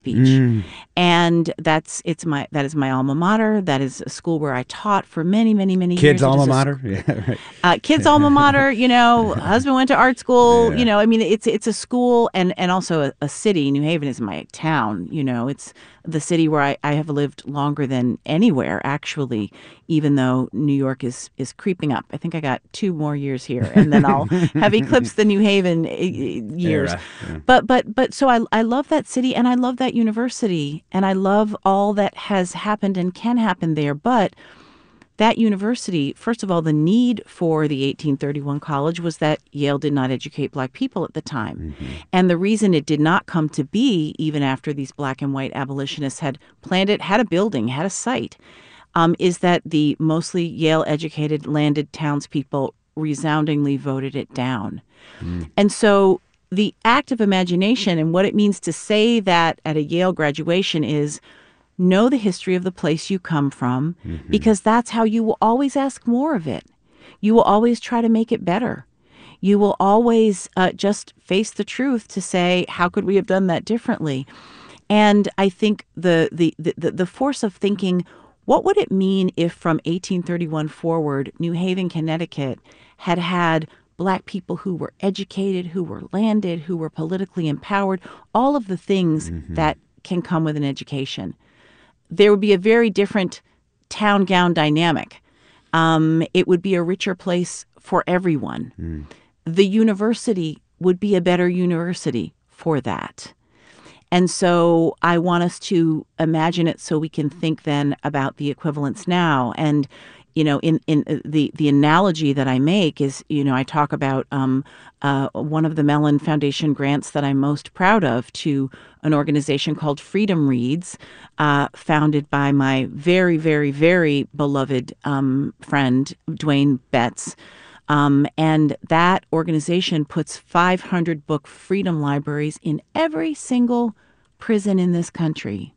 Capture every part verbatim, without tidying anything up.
Beach. Mm. And that's it's my that is my alma mater. That is a school where I taught for many, many, many Kids' years. It alma is a mater? Yeah, right. uh, kids' alma mater. You know, husband went to art school. You Yeah. know, I mean, it's it's a school and and also a, a city. New Haven is my town. You know, it's the city where I, I have lived longer than anywhere, actually. Even though New York is is creeping up, I think I got two more years here, and then I'll have eclipsed the New Haven uh, years. Era. Yeah. But but but so I I love that city and I love that university and I love all that has happened and can happen there. But that university, first of all, the need for the eighteen thirty-one college was that Yale did not educate black people at the time. Mm-hmm. And the reason it did not come to be, even after these black and white abolitionists had planned it, had a building, had a site, um, is that the mostly Yale-educated landed townspeople resoundingly voted it down. Mm. And so the act of imagination and what it means to say that at a Yale graduation is know the history of the place you come from, Mm-hmm. because that's how you will always ask more of it. You will always try to make it better. You will always uh, just face the truth to say, how could we have done that differently? And I think the the the, the force of thinking, what would it mean if from eighteen thirty-one forward, New Haven, Connecticut had had black people who were educated, who were landed, who were politically empowered, all of the things Mm-hmm. that can come with an education? There would be a very different town gown dynamic. Um, it would be a richer place for everyone. Mm. The university would be a better university for that. And so I want us to imagine it so we can think then about the equivalence now. And, you know, in, in uh, the, the analogy that I make is, you know, I talk about um, uh, one of the Mellon Foundation grants that I'm most proud of to an organization called Freedom Reads, uh, founded by my very, very, very beloved um, friend, Dwayne Betts. Um, and that organization puts five hundred book freedom libraries in every single prison in this country,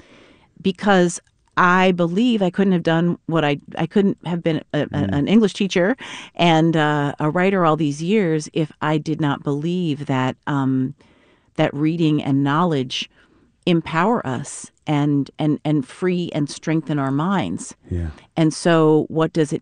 because I believe I couldn't have done what I I couldn't have been a, a, an English teacher and uh, a writer all these years if I did not believe that um, that reading and knowledge empower us and and and free and strengthen our minds. Yeah. And so what does it